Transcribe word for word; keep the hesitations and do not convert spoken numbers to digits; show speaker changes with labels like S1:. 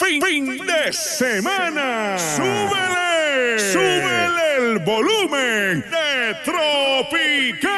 S1: fin, fin de semana. ¡Súbele! ¡Súbele el volumen de Tropical!